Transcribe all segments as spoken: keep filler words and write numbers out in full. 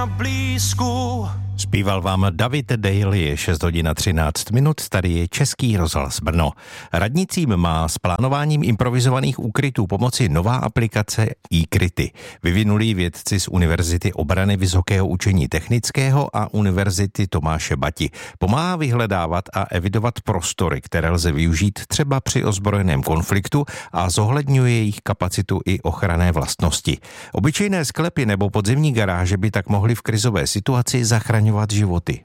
blízku. Zpíval vám David Daly, je šest hodin a třináct minut, tady je Český rozhlas Brno. Radnicím má s plánováním improvizovaných úkrytů pomoci nová aplikace iKryty. Vyvinulí vědci z Univerzity obrany Vysokého učení technického a Univerzity Tomáše Bati. Pomáhá vyhledávat a evidovat prostory, které lze využít třeba při ozbrojeném konfliktu a zohledňuje jejich kapacitu i ochranné vlastnosti. Obyčejné sklepy nebo podzemní garáže by tak mohly v krizové situaci zachraňovat životy.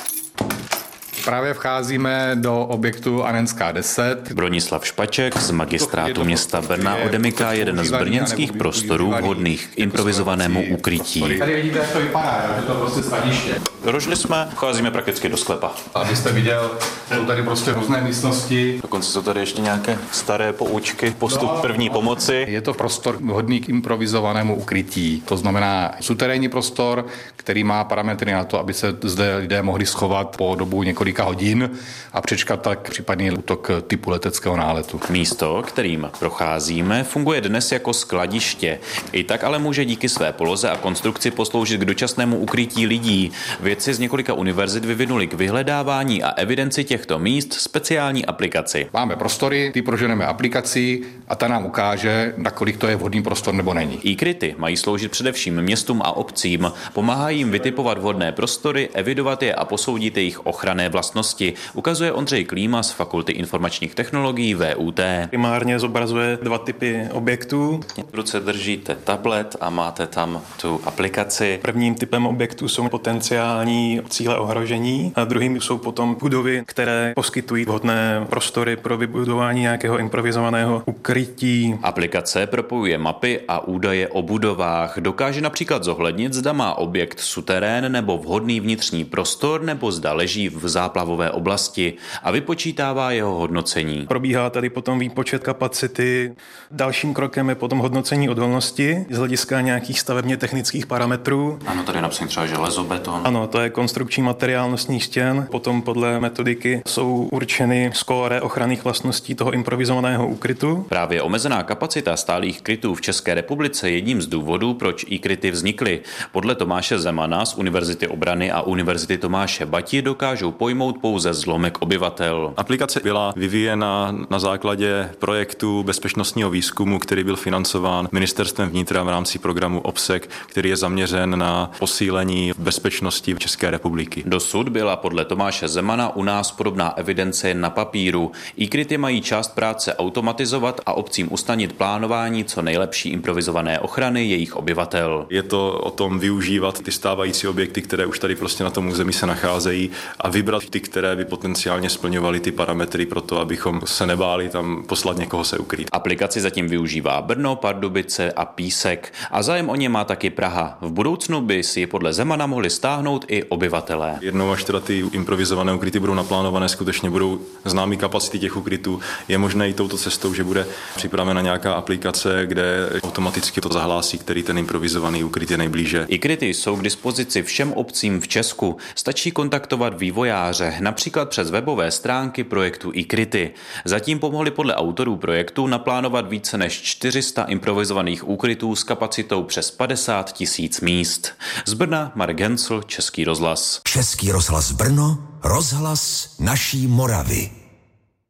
Právě vcházíme do objektu Anenská deset. Bronislav Špaček z magistrátu města Brna odemyká jeden z brněnských prostorů vhodných k improvizovanému ukrytí. Tady vidíte, jak to vypadá, že to prostě skladiště. Došli jsme, vcházíme prakticky do sklepa. Abyste viděl, jsou tady prostě různé místnosti. Dokonce jsou tady ještě nějaké staré poučky, postup no, první pomoci. Je to prostor vhodný k improvizovanému ukrytí. To znamená suterénní prostor, který má parametry na to, aby se zde lidé mohli schovat po dobu několika hodin a přečkat tak případný útok typu leteckého náletu. Místo, kterým procházíme, funguje dnes jako skladiště. I tak ale může díky své poloze a konstrukci posloužit k dočasnému ukrytí lidí. Vědci z několika univerzit vyvinuli k vyhledávání a evidenci těchto míst speciální aplikaci. Máme prostory, ty proženeme aplikací a ta nám ukáže, nakolik to je vhodný prostor nebo není. iKryty mají sloužit především městům a obcím. Pomáhají jim vytipovat vhodné prostory, evidovat je a posoudit jejich ochranné vlastnosti, ukazuje Ondřej Klíma z Fakulty informačních technologií V U T. Primárně zobrazuje dva typy objektů. V ruce držíte tablet a máte tam tu aplikaci. Prvním typem objektů jsou potenciální cíle ohrožení a druhým jsou potom budovy, které poskytují vhodné prostory pro vybudování nějakého improvizovaného ukrytí. Aplikace propojuje mapy a údaje o budovách. Dokáže například zohlednit, zda má objekt suterén nebo vhodný vnitřní prostor, nebo zda leží v záplavové oblasti a vypočítává jeho hodnocení. Probíhá tady potom výpočet kapacity. Dalším krokem je potom hodnocení odolnosti z hlediska nějakých stavebně technických parametrů. Ano, tady například třeba železo, beton. Ano, to je konstrukční materiál nosních stěn. Potom podle metodiky jsou určeny skóre ochranných vlastností toho improvizovaného úkrytu. Právě omezená kapacita stálých krytů v České republice je jedním z důvodů, proč iKryty vznikly. Podle Tomáše Zemana z Univerzity obrany a Univerzity Tomáše Bati dokážou pojmout pouze zlomek obyvatel. Aplikace byla vyvíjena na základě projektu bezpečnostního výzkumu, který byl financován Ministerstvem vnitra v rámci programu OBSEC, který je zaměřen na posílení bezpečnosti České republiky. Dosud byla podle Tomáše Zemana u nás podobná evidence jen na papíru. iKryty mají část práce automatizovat a obcím usnadnit plánování co nejlepší improvizované ochrany jejich obyvatel. Je to o tom využívat ty stávající objekty, které už tady prostě na tom území se nacházejí, a vybrat ty, které by potenciálně splňovaly ty parametry pro to, abychom se nebáli tam poslat někoho se ukrýt. Aplikaci zatím využívá Brno, Pardubice a Písek a zájem o ně má taky Praha. V budoucnu by si ji podle Zemana mohli stáhnout i obyvatelé. Jednou až teda ty improvizované ukryty budou naplánované, skutečně budou známý kapacity těch ukrytů. Je možné i touto cestou, že bude připravena nějaká aplikace, kde automaticky to zahlásí, který ten improvizovaný ukryt je nejblíže. iKryty jsou k dispozici všem obcím v Česku. Stačí kontaktovat vývojáře, například přes webové stránky projektu iKryty. Zatím pomohli podle autorů projektu naplánovat více než čtyři sta improvizovaných úkrytů s kapacitou přes padesát tisíc míst. Z Brna Marek Hencl, Český rozhlas. Český rozhlas Brno, rozhlas naší Moravy.